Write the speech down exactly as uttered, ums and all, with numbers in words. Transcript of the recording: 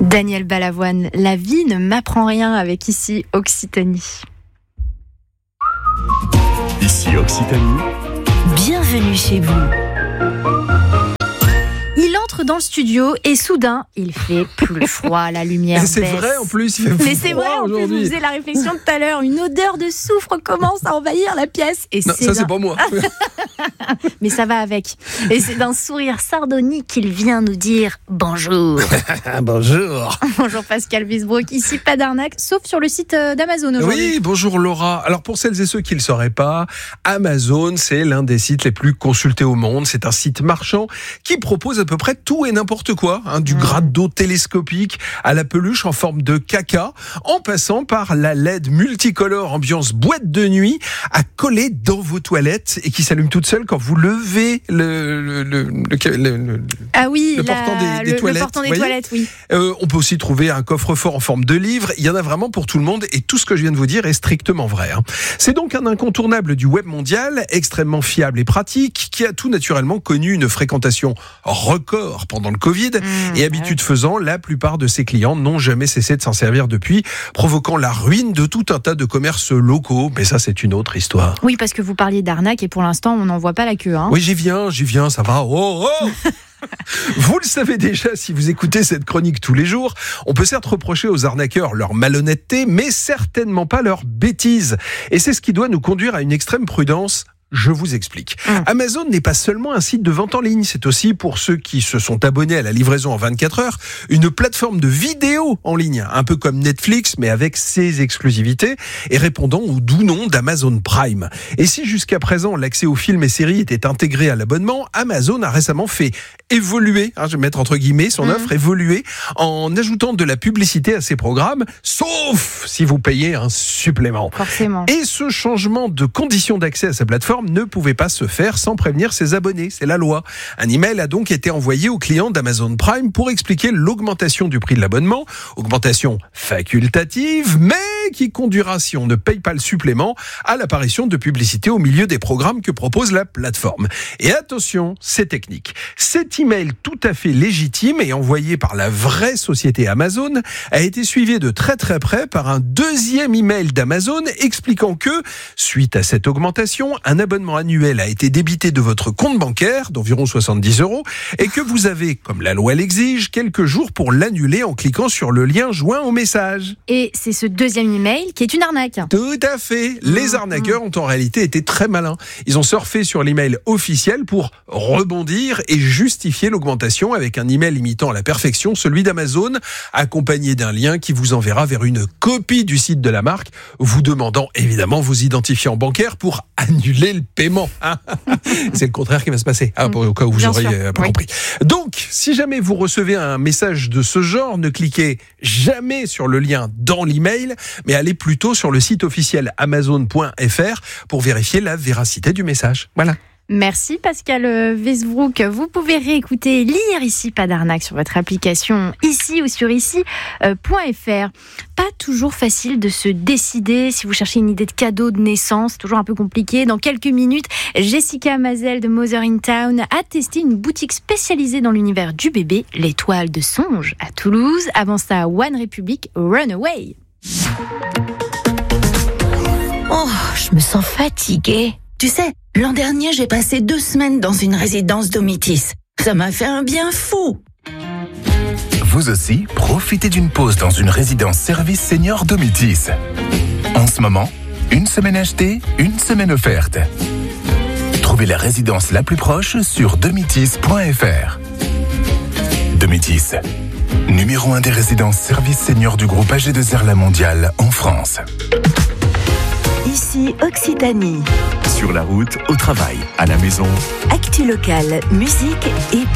Daniel Balavoine, la vie ne m'apprend rien avec Ici Occitanie. Ici Occitanie. Bienvenue chez vous. Il entre dans le studio et soudain, il fait plus froid, la lumière baisse. C'est vrai en plus, il fait plus Mais c'est froid vrai, en plus, aujourd'hui. vous faisiez la réflexion tout à l'heure, une odeur de soufre commence à envahir la pièce. Et Non, c'est ça d'un... c'est pas moi. Mais ça va avec. Et c'est d'un sourire sardonique qu'il vient nous dire bonjour. Bonjour. Bonjour Pascal Wisbroek, ici pas d'arnaque, sauf sur le site d'Amazon aujourd'hui. Oui, bonjour Laura. Alors pour celles et ceux qui ne le sauraient pas, Amazon, c'est l'un des sites les plus consultés au monde. C'est un site marchand qui propose à peu près tout et n'importe quoi, hein, du mmh. gratte d'eau télescopique à la peluche en forme de caca, en passant par la L E D multicolore ambiance boîte de nuit à coller dans vos toilettes et qui s'allume toute seule quand vous levez le, le, le, le, le, le ah oui, le la, portant des, des le, toilettes. Le portant des toilettes, oui. Euh, on peut aussi trouver un coffre-fort en forme de livre. Il y en a vraiment pour tout le monde et tout ce que je viens de vous dire est strictement vrai. Hein. C'est donc un incontournable du web mondial, extrêmement fiable et pratique, qui a tout naturellement connu une fréquentation record pendant le Covid. Mmh, et habitude ouais. faisant, la plupart de ses clients n'ont jamais cessé de s'en servir depuis, provoquant la ruine de tout un tas de commerces locaux. Mais ça, c'est une autre histoire. Oui, parce que vous parliez d'arnaque et pour l'instant, on n'en voit pas la queue. Hein. Oui, j'y viens, j'y viens, ça va. Oh, oh Vous le savez déjà si vous écoutez cette chronique tous les jours, on peut certes reprocher aux arnaqueurs leur malhonnêteté, mais certainement pas leur bêtise. Et c'est ce qui doit nous conduire à une extrême prudence. Je vous explique. Mmh. Amazon n'est pas seulement un site de vente en ligne, c'est aussi, pour ceux qui se sont abonnés à la livraison en vingt-quatre heures, une plateforme de vidéo en ligne, un peu comme Netflix, mais avec ses exclusivités et répondant au doux nom d'Amazon Prime. Et si jusqu'à présent l'accès aux films et séries était intégré à l'abonnement, Amazon a récemment fait évoluer, hein, je vais mettre entre guillemets son mmh. offre, évoluer en ajoutant de la publicité à ses programmes, sauf si vous payez un supplément. Forcément. Et ce changement de conditions d'accès à sa plateforme ne pouvait pas se faire sans prévenir ses abonnés, c'est la loi. Un email a donc été envoyé aux clients d'Amazon Prime pour expliquer l'augmentation du prix de l'abonnement, augmentation facultative, mais qui conduira, si on ne paye pas le supplément, à l'apparition de publicités au milieu des programmes que propose la plateforme. Et attention, c'est technique. Cet email tout à fait légitime et envoyé par la vraie société Amazon a été suivi de très très près par un deuxième email d'Amazon expliquant que, suite à cette augmentation, un abonnement annuel a été débité de votre compte bancaire d'environ soixante-dix euros et que vous avez, comme la loi l'exige, quelques jours pour l'annuler en cliquant sur le lien joint au message. Et c'est ce deuxième email qui est une arnaque. Tout à fait. Les arnaqueurs ont en réalité été très malins. Ils ont surfé sur l'email officiel pour rebondir et justifier l'augmentation avec un email imitant à la perfection celui d'Amazon, accompagné d'un lien qui vous enverra vers une copie du site de la marque, vous demandant évidemment vos identifiants bancaires pour annuler le paiement. Hein. C'est le contraire qui va se passer, hein, pour, au cas où vous auriez pas oui. compris. Donc, si jamais vous recevez un message de ce genre, ne cliquez jamais sur le lien dans l'email, mais allez plutôt sur le site officiel amazon point f r pour vérifier la véracité du message. Voilà. Merci Pascal Wisbroek. Vous pouvez réécouter, lire Ici pas d'arnaque sur votre application ici ou sur ici point f r. Pas toujours facile de se décider si vous cherchez une idée de cadeau de naissance, toujours un peu compliqué. Dans quelques minutes, Jessica Mazel de Mother in Town a testé une boutique spécialisée dans l'univers du bébé, l'Étoile de Songe à Toulouse. Avant ça, One Republic, Runaway. Oh, je me sens fatiguée. Tu sais, l'an dernier, j'ai passé deux semaines dans une résidence Domitis. Ça m'a fait un bien fou. Vous aussi, profitez d'une pause dans une résidence service senior Domitis. En ce moment, une semaine achetée, une semaine offerte. Trouvez la résidence la plus proche sur domitis point f r. Domitis, numéro un des résidences service senior du groupe A G deux R La Mondiale en France. Ici Occitanie. Sur la route, au travail, à la maison. Actu locale, musique et